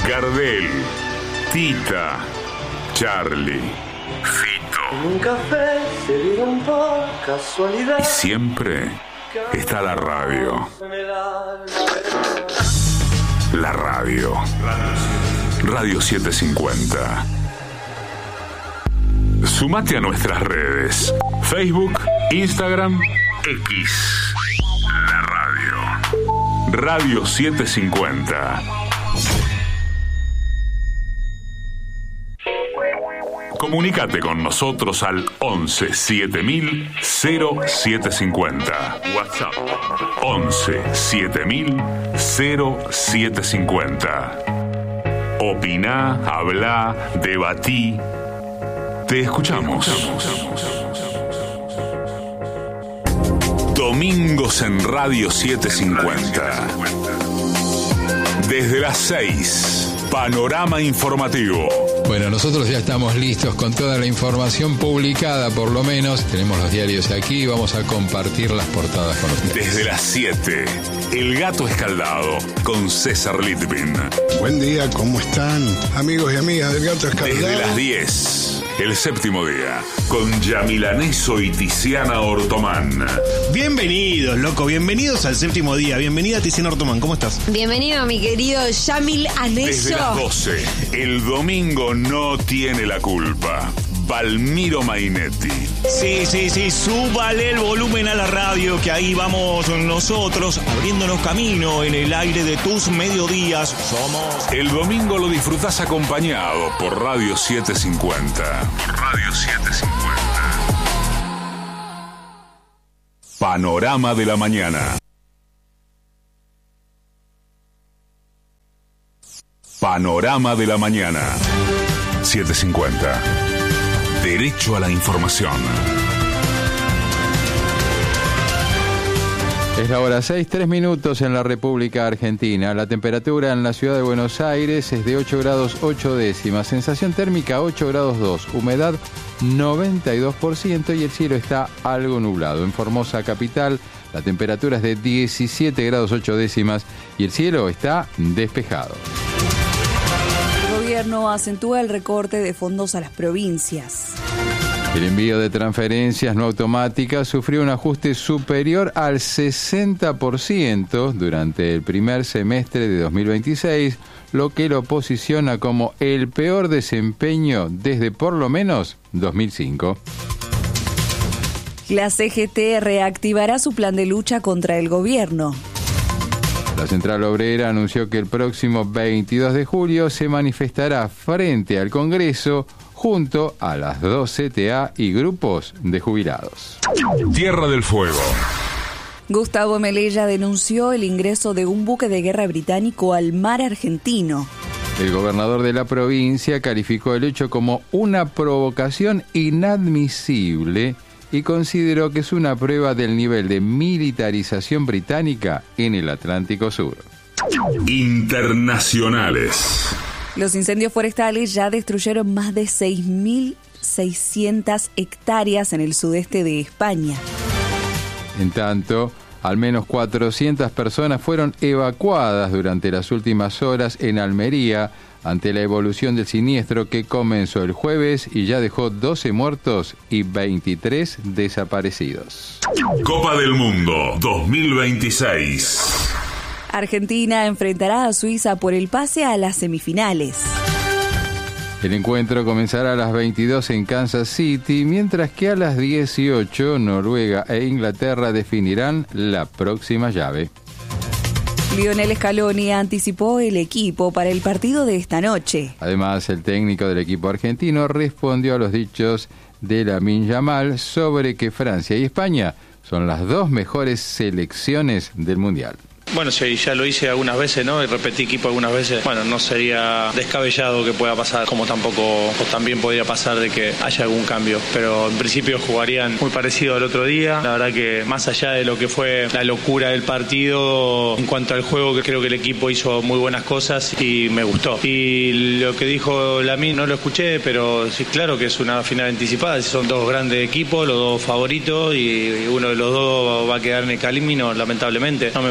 Gardel, Tita, Charlie, Fito. En un café se vieron por casualidad. Y siempre está la radio. La radio. Radio 750. Sumate a nuestras redes. Facebook, Instagram, X. La radio. Radio 750. Comunicate con nosotros al 11 7000 0750. WhatsApp 11 7000 0750. Opiná, hablá, debatí. Te escuchamos. Domingos en Radio 750. Desde las 6, Panorama Informativo. Bueno, nosotros ya estamos listos con toda la información publicada, por lo menos. Tenemos los diarios aquí y vamos a compartir las portadas con ustedes. Desde las 7, El Gato Escaldado, con César Litvin. Buen día, ¿cómo están? Amigos y amigas del Gato Escaldado. Desde las 10, El Séptimo Día, con Yamilaneso y Tiziana Ortomán. Bienvenidos, loco, bienvenidos al Séptimo Día. Bienvenida, Tiziana Ortomán, ¿cómo estás? Bienvenido, mi querido Yamilaneso. Desde las 12, El Domingo no tiene la culpa. Valmiro Mainetti. Sí, súbale el volumen a la radio, que ahí vamos nosotros, abriéndonos camino en el aire de tus mediodías. Somos... El domingo lo disfrutás acompañado por Radio 750. Radio 750. Panorama de la mañana. Panorama de la mañana. 750. Derecho a la información. Es la hora 6, 3 minutos en la República Argentina. La temperatura en la ciudad de Buenos Aires es de 8 grados 8 décimas. Sensación térmica 8 grados 2. Humedad 92% y el cielo está algo nublado. En Formosa capital la temperatura es de 17 grados 8 décimas y el cielo está despejado. El gobierno acentúa el recorte de fondos a las provincias. El envío de transferencias no automáticas sufrió un ajuste superior al 60% durante el primer semestre de 2026, lo que lo posiciona como el peor desempeño desde por lo menos 2005. La CGT reactivará su plan de lucha contra el gobierno. La Central Obrera anunció que el próximo 22 de julio se manifestará frente al Congreso junto a las 2 CTA y grupos de jubilados. Tierra del Fuego. Gustavo Melella denunció el ingreso de un buque de guerra británico al mar argentino. El gobernador de la provincia calificó el hecho como una provocación inadmisible y consideró que es una prueba del nivel de militarización británica en el Atlántico Sur. Internacionales. Los incendios forestales ya destruyeron más de 6.600 hectáreas en el sudeste de España. En tanto, al menos 400 personas fueron evacuadas durante las últimas horas en Almería ante la evolución del siniestro que comenzó el jueves y ya dejó 12 muertos y 23 desaparecidos. Copa del Mundo 2026. Argentina enfrentará a Suiza por el pase a las semifinales. El encuentro comenzará a las 22 en Kansas City, mientras que a las 18 Noruega e Inglaterra definirán la próxima llave. Lionel Scaloni anticipó el equipo para el partido de esta noche. Además, el técnico del equipo argentino respondió a los dichos de Lamine Yamal sobre que Francia y España son las dos mejores selecciones del Mundial. Bueno, sí, ya lo hice algunas veces, ¿no? Y repetí equipo algunas veces. Bueno, no sería descabellado que pueda pasar, como tampoco, o también podría pasar de que haya algún cambio. Pero en principio jugarían muy parecido al otro día. La verdad que más allá de lo que fue la locura del partido, en cuanto al juego, que creo que el equipo hizo muy buenas cosas y me gustó. Y lo que dijo Lamine no lo escuché, pero sí, claro que es una final anticipada. Son dos grandes equipos, los dos favoritos, y uno de los dos va a quedar en el camino, lamentablemente. No me parece mal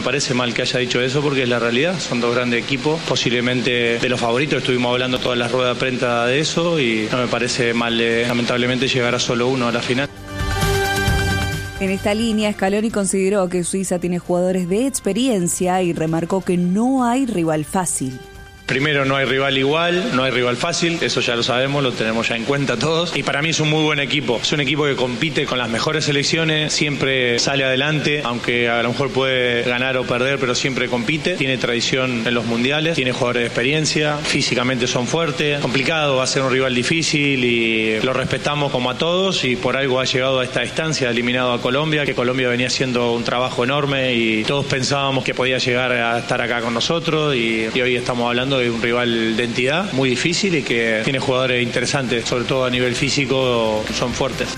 mal que haya dicho eso porque es la realidad. Son dos grandes equipos, posiblemente de los favoritos. Estuvimos hablando todas las ruedas de prensa de eso y no me parece mal, lamentablemente, llegar a solo uno a la final. En esta línea, Scaloni consideró que Suiza tiene jugadores de experiencia y remarcó que no hay rival fácil. Primero, no hay rival igual, no hay rival fácil, eso ya lo sabemos, lo tenemos ya en cuenta todos. Y para mí es un muy buen equipo. Es un equipo que compite con las mejores selecciones, siempre sale adelante, aunque a lo mejor puede ganar o perder, pero siempre compite. Tiene tradición en los mundiales, tiene jugadores de experiencia, físicamente son fuertes. Complicado, va a ser un rival difícil y lo respetamos como a todos y por algo ha llegado a esta distancia, eliminado a Colombia, que Colombia venía haciendo un trabajo enorme y todos pensábamos que podía llegar a estar acá con nosotros y hoy estamos hablando de un rival de entidad muy difícil y que tiene jugadores interesantes, sobre todo a nivel físico son fuertes.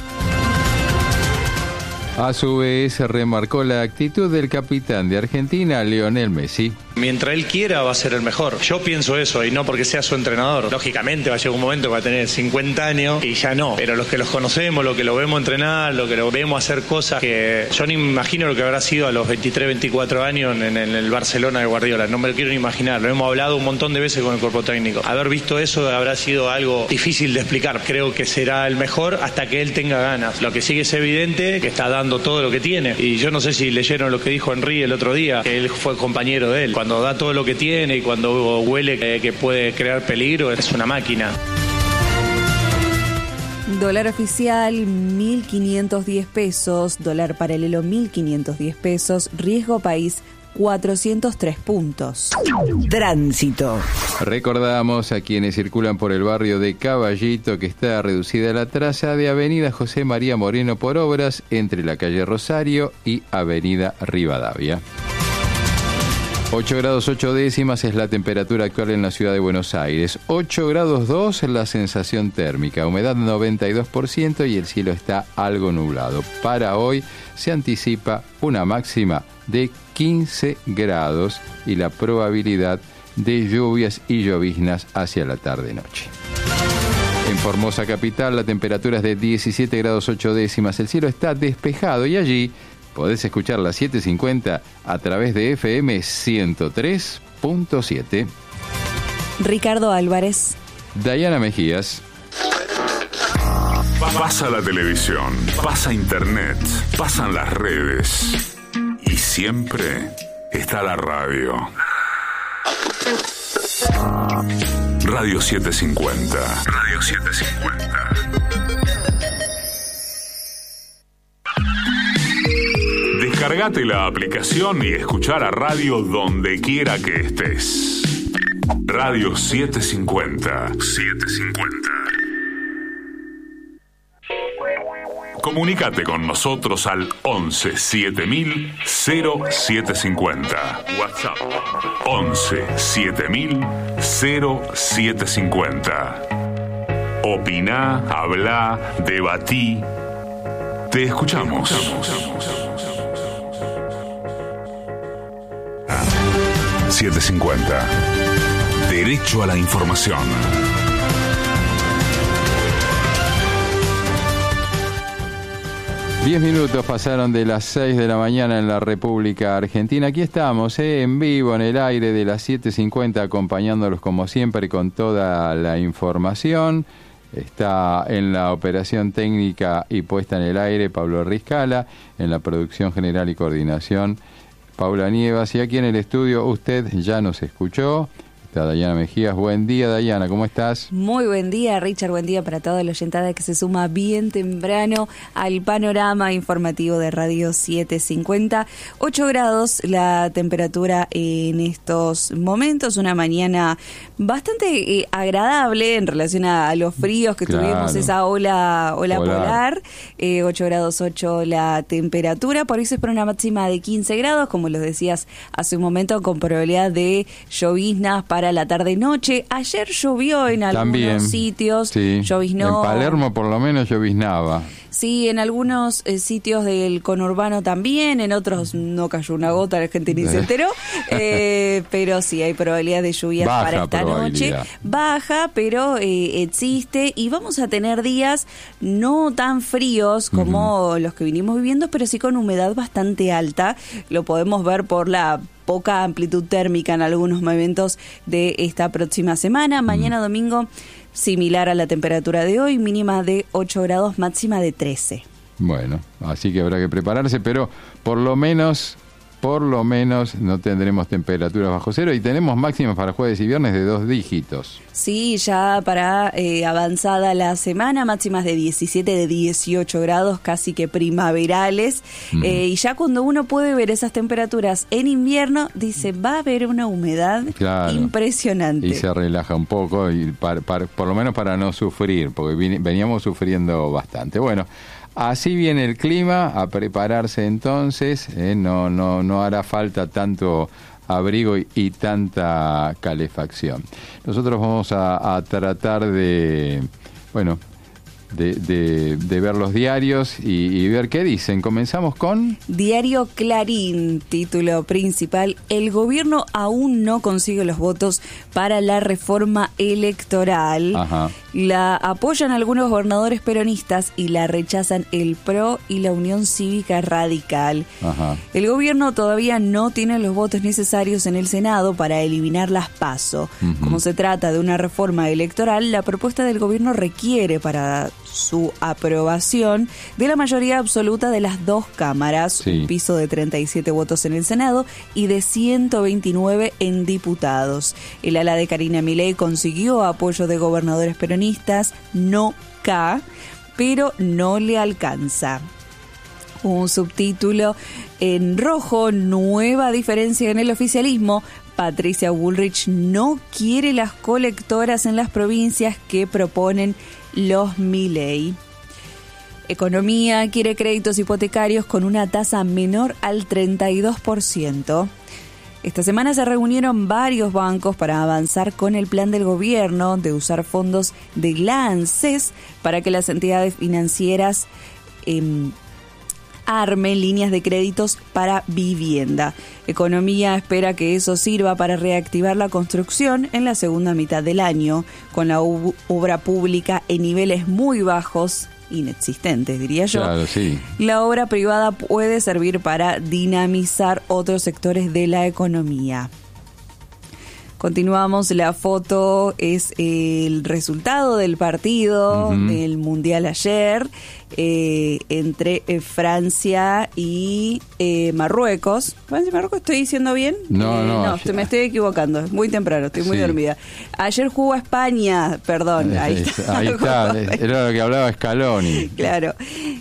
A su vez, remarcó la actitud del capitán de Argentina, Lionel Messi. Mientras él quiera va a ser el mejor. Yo pienso eso y no porque sea su entrenador. Lógicamente va a llegar un momento que va a tener 50 años y ya no. Pero los que los conocemos, los que lo vemos entrenar, los que lo vemos hacer cosas que yo ni me imagino lo que habrá sido a los 23, 24 años en el Barcelona de Guardiola. No me lo quiero ni imaginar. Lo hemos hablado un montón de veces con el cuerpo técnico. Haber visto eso habrá sido algo difícil de explicar. Creo que será el mejor hasta que él tenga ganas. Lo que sí que es evidente que está dando todo lo que tiene. Y yo no sé si leyeron lo que dijo Henry el otro día, que él fue compañero de él. Cuando da todo lo que tiene y cuando huele que puede crear peligro, es una máquina. Dólar oficial 1.510 pesos, dólar paralelo 1.510 pesos, riesgo país 403 puntos. Tránsito. Recordamos a quienes circulan por el barrio de Caballito que está reducida la traza de Avenida José María Moreno por obras entre la calle Rosario y Avenida Rivadavia. 8 grados 8 décimas es la temperatura actual en la ciudad de Buenos Aires. 8 grados 2 la sensación térmica, humedad 92% y el cielo está algo nublado. Para hoy se anticipa una máxima de 15 grados y la probabilidad de lluvias y lloviznas hacia la tarde-noche. En Formosa capital la temperatura es de 17 grados 8 décimas, el cielo está despejado y allí podés escuchar la 750 a través de FM 103.7. Ricardo Álvarez. Dayana Mejías. Pasa la televisión, pasa internet, pasan las redes y siempre está la radio. Radio 750. Radio 750. Descargate la aplicación y escuchar a radio donde quiera que estés. Radio 750. 750. Comunicate con nosotros al 11 7000 0750. WhatsApp 11 7000 0750. Opiná, hablá, debatí. Te escuchamos. 750. Derecho a la información. Diez minutos pasaron de las 6 de la mañana en la República Argentina. Aquí estamos, en vivo, en el aire de las 7:50, acompañándolos como siempre con toda la información. Está en la operación técnica y puesta en el aire Pablo Riscala, en la producción general y coordinación Paula Nievas, y aquí en el estudio usted ya nos escuchó. Está Dayana Mejías. Buen día, Dayana, ¿cómo estás? Muy buen día, Richard. Buen día para toda la oyentada que se suma bien temprano al panorama informativo de Radio 750. 8 grados la temperatura en estos momentos. Una mañana bastante agradable en relación a los fríos que tuvimos, esa ola polar. 8 grados 8 la temperatura. Por eso es para una máxima de 15 grados, como lo decías hace un momento, con probabilidad de lloviznas para la tarde-noche. Ayer llovió en algunos sitios. Sí. Lloviznó. En Palermo por lo menos lloviznaba. Sí, en algunos sitios del conurbano también, en otros no cayó una gota, la gente ni se enteró, pero sí hay probabilidad de lluvias para esta noche. Baja, pero existe, y vamos a tener días no tan fríos como los que vinimos viviendo, pero sí con humedad bastante alta. Lo podemos ver por la poca amplitud térmica en algunos momentos de esta próxima semana. Mañana domingo, similar a la temperatura de hoy, mínima de 8 grados, máxima de 13. Bueno, así que habrá que prepararse, pero por lo menos no tendremos temperaturas bajo cero y tenemos máximas para jueves y viernes de 2 dígitos. Sí, ya para avanzada la semana, máximas de 17, de 18 grados, casi que primaverales. Y ya cuando uno puede ver esas temperaturas en invierno, dice, va a haber una humedad impresionante. Y se relaja un poco, y por lo menos para no sufrir, porque veníamos sufriendo bastante. Bueno, así viene el clima, a prepararse entonces, no hará falta tanto abrigo y tanta calefacción. Nosotros vamos a tratar de ver los diarios y ver qué dicen. Comenzamos con Diario Clarín, título principal: el gobierno aún no consigue los votos para la reforma electoral. Ajá. La apoyan algunos gobernadores peronistas y la rechazan el PRO y la Unión Cívica Radical. Ajá. El gobierno todavía no tiene los votos necesarios en el Senado para eliminar las PASO. Como se trata de una reforma electoral, la propuesta del gobierno requiere para su aprobación de la mayoría absoluta de las dos cámaras, un piso de 37 votos en el Senado y de 129 en diputados. El ala de Karina Milei consiguió apoyo de gobernadores peronistas, no K, pero no le alcanza. Un subtítulo en rojo: nueva diferencia en el oficialismo. Patricia Bullrich no quiere las colectoras en las provincias que proponen los Milei. Economía quiere créditos hipotecarios con una tasa menor al 32%. Esta semana se reunieron varios bancos para avanzar con el plan del gobierno de usar fondos de la ANSES para que las entidades financieras armen líneas de créditos para vivienda. Economía espera que eso sirva para reactivar la construcción en la segunda mitad del año, con la obra pública en niveles muy bajos, inexistentes diría yo. Claro, sí. La obra privada puede servir para dinamizar otros sectores de la economía. Continuamos, la foto es el resultado del partido del Mundial ayer entre Francia y Marruecos. ¿Francia y Marruecos estoy diciendo bien? No, me estoy equivocando, es muy temprano, estoy muy dormida. Ayer jugó España, perdón, ahí está, era lo que hablaba Scaloni. Claro,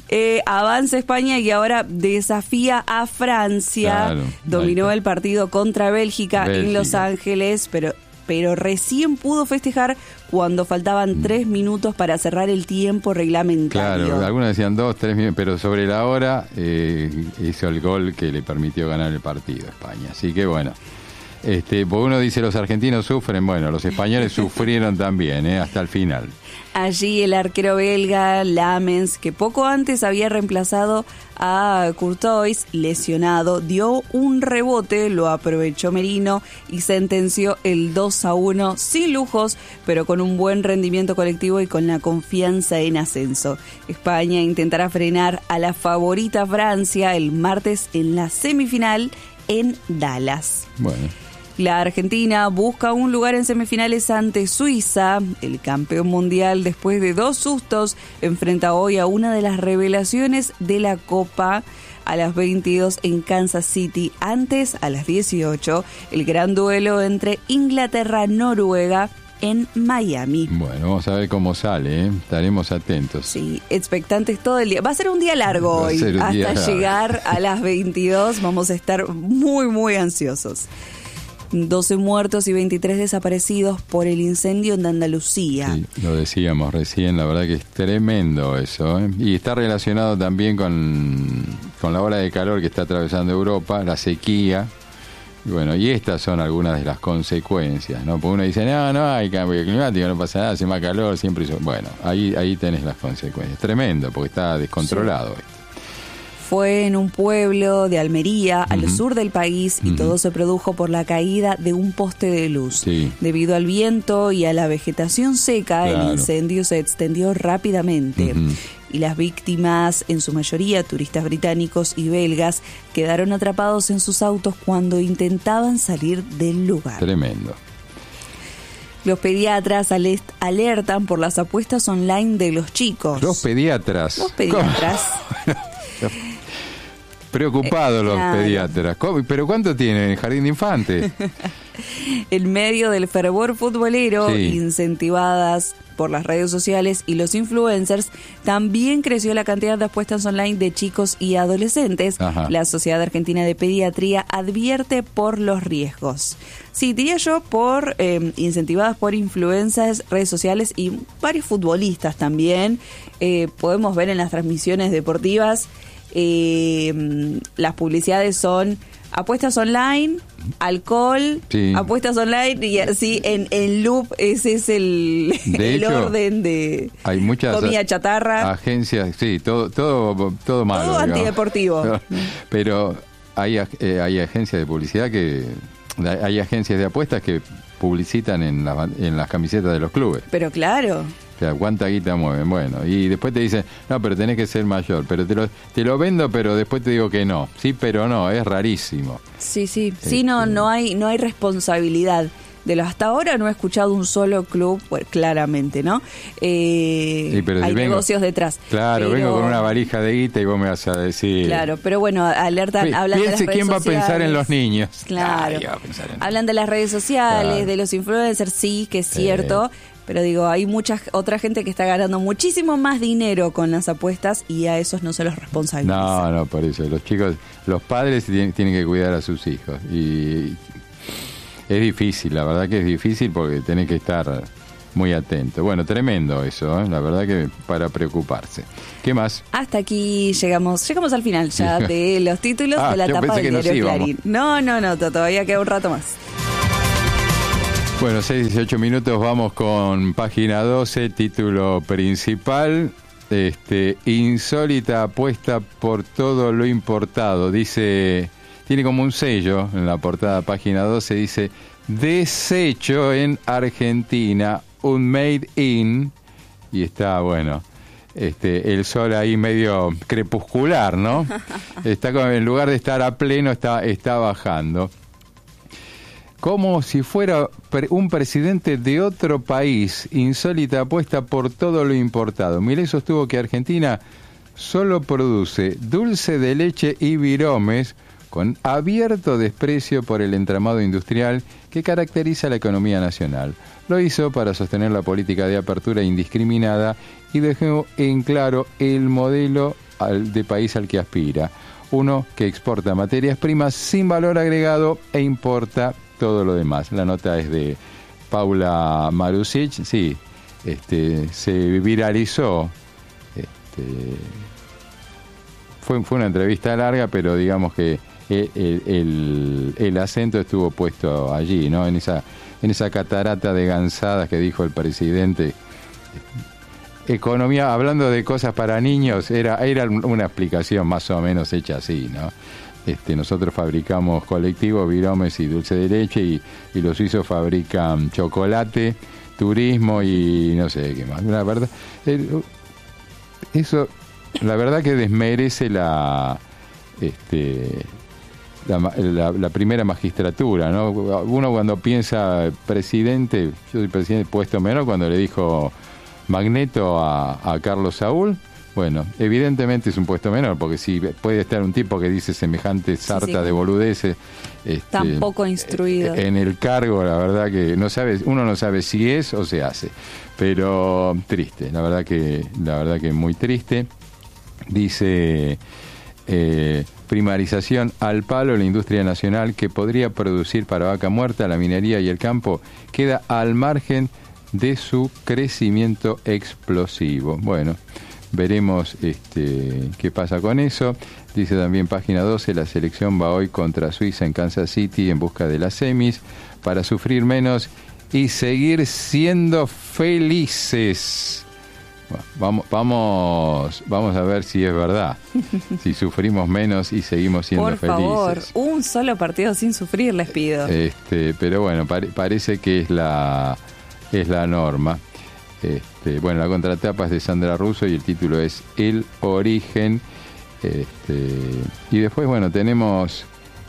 avanza España y ahora desafía a Francia. Claro, dominó el partido contra Bélgica en Los Ángeles, pero recién pudo festejar cuando faltaban 3 minutos para cerrar el tiempo reglamentario. Claro, algunos decían 2, 3 minutos, pero sobre la hora hizo el gol que le permitió ganar el partido a España. Así que bueno, porque uno dice los argentinos sufren, bueno, los españoles sufrieron también, hasta el final. Allí el arquero belga Lamens, que poco antes había reemplazado a Courtois, lesionado, dio un rebote, lo aprovechó Merino y sentenció el 2-1 sin lujos, pero con un buen rendimiento colectivo y con la confianza en ascenso. España intentará frenar a la favorita Francia el martes en la semifinal en Dallas. Bueno. La Argentina busca un lugar en semifinales ante Suiza. El campeón mundial, después de 2 sustos, enfrenta hoy a una de las revelaciones de la Copa a las 22 en Kansas City. Antes, a las 18, el gran duelo entre Inglaterra-Noruega en Miami. Bueno, vamos a ver cómo sale, estaremos atentos. Sí, expectantes todo el día. Va a ser un día largo hoy. Hasta llegar a las 22 vamos a estar muy, muy ansiosos. 12 muertos y 23 desaparecidos por el incendio en Andalucía. Sí, lo decíamos recién, la verdad que es tremendo eso, Y está relacionado también con la ola de calor que está atravesando Europa, la sequía, Bueno, y estas son algunas de las consecuencias, ¿no? Porque uno dice, no hay cambio climático, no pasa nada, hace más calor, siempre hizo... Bueno, ahí tenés las consecuencias. Tremendo, porque está descontrolado esto. Fue en un pueblo de Almería, al sur del país, y todo se produjo por la caída de un poste de luz. Sí. Debido al viento y a la vegetación seca, Claro. el incendio se extendió rápidamente. Y las víctimas, en su mayoría turistas británicos y belgas, quedaron atrapados en sus autos cuando intentaban salir del lugar. Tremendo. Los pediatras alertan por las apuestas online de los chicos. Los pediatras. Los pediatras. Preocupados los claro. pediatras. ¿Cómo? ¿Pero cuánto tienen? ¿Jardín de infantes? En medio del fervor futbolero, Sí. incentivadas por las redes sociales y los influencers, también creció la cantidad de apuestas online de chicos y adolescentes. Ajá. La Sociedad Argentina de Pediatría advierte por los riesgos. Sí, diría yo por incentivadas por influencers, redes sociales y varios futbolistas también. Podemos ver en las transmisiones deportivas, las publicidades son apuestas online, alcohol, Sí. apuestas online, y así en loop. Ese es el hecho, orden de hay muchas comida chatarra. agencias, sí, todo malo. Todo digamos. antideportivo. Pero hay agencias de publicidad hay agencias de apuestas que publicitan en las camisetas de los clubes. Pero claro. O sea, ¿cuánta guita mueven? Bueno, y después te dicen, no, pero tenés que ser mayor, pero te lo vendo, pero después te digo que no. Sí, pero no, es rarísimo. Sí. Sí, no hay responsabilidad. Hasta ahora no he escuchado un solo club, pues, claramente, ¿no? Sí, pero hay vengo, negocios detrás. Claro, pero, vengo con una valija de guita y vos me vas a decir... Claro, pero bueno, alertan, hablan de las Piense redes quién va a sociales. pensar en los niños. Claro. Nadie va a pensar en... Hablan de las redes sociales, Claro. de los influencers, sí, que es cierto. Pero digo, hay otra gente que está ganando muchísimo más dinero con las apuestas y a esos no se los responsabiliza. No, por eso. Los padres tienen que cuidar a sus hijos. Y es difícil, la verdad que es difícil porque tenés que estar muy atento. Bueno, tremendo eso, ¿eh? La verdad que para preocuparse. ¿Qué más? Hasta aquí llegamos al final ya de los títulos de la yo tapa pensé del que nos diario íbamos. Clarín. No, todavía queda un rato más. Bueno, 6:18 minutos, vamos con página 12, título principal. Insólita apuesta por todo lo importado. Dice, tiene como un sello en la portada, página 12, dice, desecho en Argentina, un made in, y está, bueno, el sol ahí medio crepuscular, ¿no? Está como, en lugar de estar a pleno, está bajando. Como si fuera un presidente de otro país. Insólita apuesta por todo lo importado. Milei sostuvo que Argentina solo produce dulce de leche y viromes, con abierto desprecio por el entramado industrial que caracteriza la economía nacional. Lo hizo para sostener la política de apertura indiscriminada y dejó en claro el modelo de país al que aspira. Uno que exporta materias primas sin valor agregado e importa todo lo demás. La nota es de Paula Marusic. Sí, se viralizó. Fue una entrevista larga, pero digamos que el acento estuvo puesto allí, ¿no? En esa catarata de gansadas que dijo el presidente. Economía, hablando de cosas para niños, era una explicación más o menos hecha así, ¿no? Nosotros fabricamos colectivos, viromes y dulce de leche, y los suizos fabrican chocolate, turismo y no sé qué más. La verdad, eso, la verdad que desmerece la primera magistratura, ¿no? Uno cuando piensa presidente, yo soy presidente puesto menor, cuando le dijo Magneto a Carlos Saúl, bueno, evidentemente es un puesto menor, porque si puede estar un tipo que dice semejante sarta de boludeces, tan poco instruido en el cargo, la verdad que uno no sabe si es o se hace, pero triste, la verdad que muy triste. Dice, primarización al palo, la industria nacional que podría producir para vaca muerta, la minería y el campo queda al margen de su crecimiento explosivo. Bueno, veremos qué pasa con eso. Dice también página 12, la selección va hoy contra Suiza en Kansas City en busca de las semis para sufrir menos y seguir siendo felices. Vamos a ver si es verdad. Si sufrimos menos y seguimos siendo felices. Por favor, un solo partido sin sufrir les pido. Pero bueno, parece que es la norma. Bueno, la contratapa es de Sandra Russo y el título es El Origen. Y después, bueno, tenemos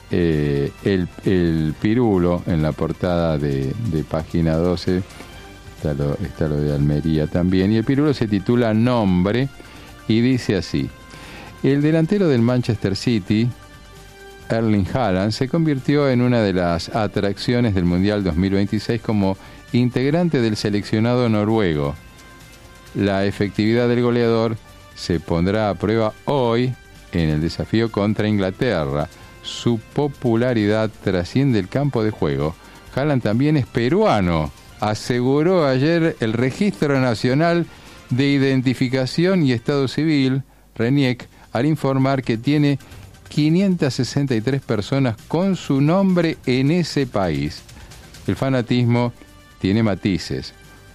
el Pirulo en la portada de página 12. Está lo de Almería también. Y el Pirulo se titula Nombre y dice así: el delantero del Manchester City, Erling Haaland, se convirtió en una de las atracciones del Mundial 2026 como integrante del seleccionado noruego. La efectividad del goleador se pondrá a prueba hoy en el desafío contra Inglaterra. Su popularidad trasciende el campo de juego. Haaland también es peruano, aseguró ayer el Registro Nacional de Identificación y Estado Civil, RENIEC, al informar que tiene 563 personas con su nombre en ese país. El fanatismo tiene matices.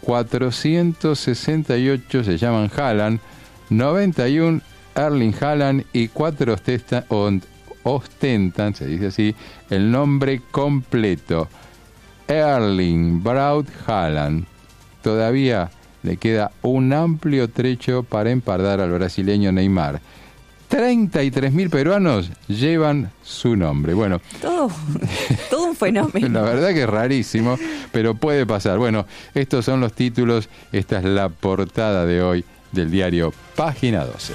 468 se llaman Haaland, 91 Erling Haaland y 4 ostentan, se dice así, el nombre completo: Erling Braut Haaland. Todavía le queda un amplio trecho para empardar al brasileño Neymar. 33.000 peruanos llevan su nombre. Bueno, todo un fenómeno. La verdad que es rarísimo, pero puede pasar. Bueno, estos son los títulos. Esta es la portada de hoy del diario Página 12.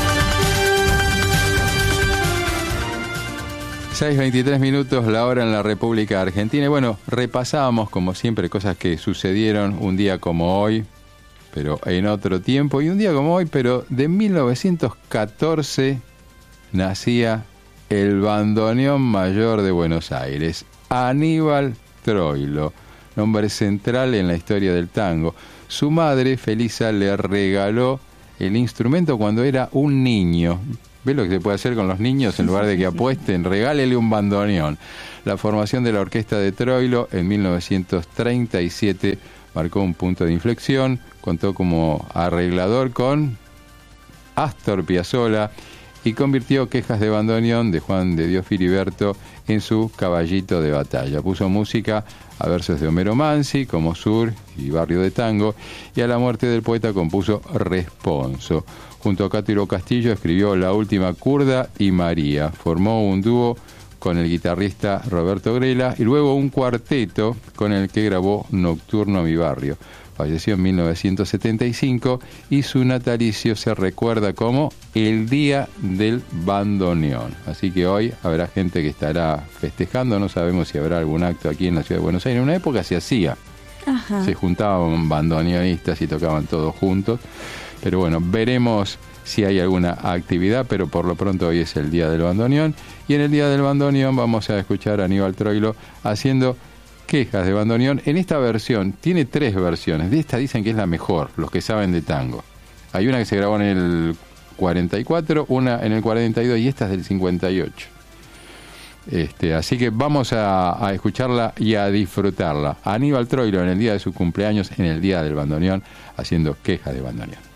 6:23 minutos, la hora en la República Argentina. Y bueno, repasábamos como siempre cosas que sucedieron un día como hoy, pero en otro tiempo, y un día como hoy, pero de 1914 nacía el bandoneón mayor de Buenos Aires, Aníbal Troilo, nombre central en la historia del tango. Su madre, Felisa, le regaló el instrumento cuando era un niño. ¿Ves lo que se puede hacer con los niños? En lugar de que apuesten, regálele un bandoneón. La formación de la orquesta de Troilo en 1937 marcó un punto de inflexión. Contó como arreglador con Astor Piazzolla y convirtió Quejas de bandoneón de Juan de Dios Filiberto en su caballito de batalla. Puso música a versos de Homero Mansi, como Sur y Barrio de Tango, y a la muerte del poeta compuso Responso. Junto a Cátiro Castillo escribió La Última Curda y María. Formó un dúo con el guitarrista Roberto Grela y luego un cuarteto con el que grabó Nocturno a mi barrio. Falleció en 1975 y su natalicio se recuerda como el Día del Bandoneón. Así que hoy habrá gente que estará festejando, no sabemos si habrá algún acto aquí en la ciudad de Buenos Aires. En una época se hacía, se juntaban bandoneonistas y tocaban todos juntos, pero bueno, veremos si hay alguna actividad, pero por lo pronto hoy es el Día del Bandoneón, y en el Día del Bandoneón vamos a escuchar a Aníbal Troilo haciendo Quejas de bandoneón. En esta versión, tiene 3 versiones. De esta dicen que es la mejor, los que saben de tango. Hay una que se grabó en el 44, una en el 42 y esta es del 58. Así que vamos a escucharla y a disfrutarla. Aníbal Troilo en el día de su cumpleaños, en el Día del Bandoneón, haciendo Quejas de bandoneón.